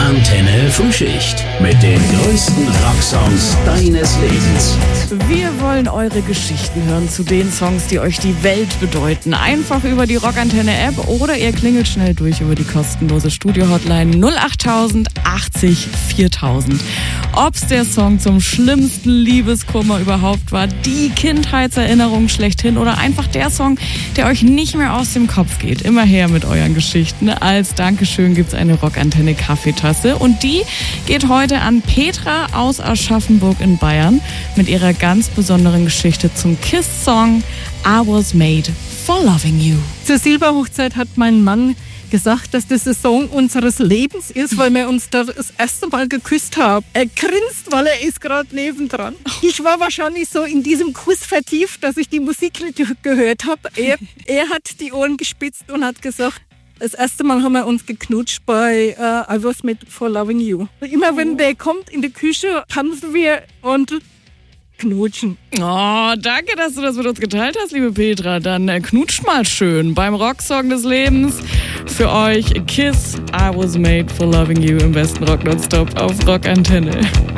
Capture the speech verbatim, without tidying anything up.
Antenne Frühschicht mit den größten Rocksongs deines Lebens. Wir wollen eure Geschichten hören zu den Songs, die euch die Welt bedeuten. Einfach über die Rockantenne-App oder ihr klingelt schnell durch über die kostenlose Studio-Hotline null achttausend achtzig viertausend. Ob's der Song zum schlimmsten Liebeskummer überhaupt war, die Kindheitserinnerung schlechthin oder einfach der Song, der euch nicht mehr aus dem Kopf geht. Immer her mit euren Geschichten. Als Dankeschön gibt's eine Rockantenne-Kaffeetasse und die geht heute an Petra aus Aschaffenburg in Bayern mit ihrer ganz besonderen Geschichte zum Kiss-Song I Was Made for Loving You. Zur Silberhochzeit hat mein Mann gesagt, dass das der Song unseres Lebens ist, weil wir uns da das erste Mal geküsst haben. Er grinst, weil er ist gerade nebendran. Ich war wahrscheinlich so in diesem Kuss vertieft, dass ich die Musik nicht gehört habe. Er, er hat die Ohren gespitzt und hat gesagt, das erste Mal haben wir uns geknutscht bei uh, I Was Made for Loving You. Immer wenn der kommt in die Küche, tanzen wir und knutschen. Oh, danke, dass du das mit uns geteilt hast, liebe Petra. Dann äh, knutscht mal schön beim Rocksong des Lebens. Für euch Kiss, I Was Made for Loving You im besten Rock Nonstop auf Rockantenne.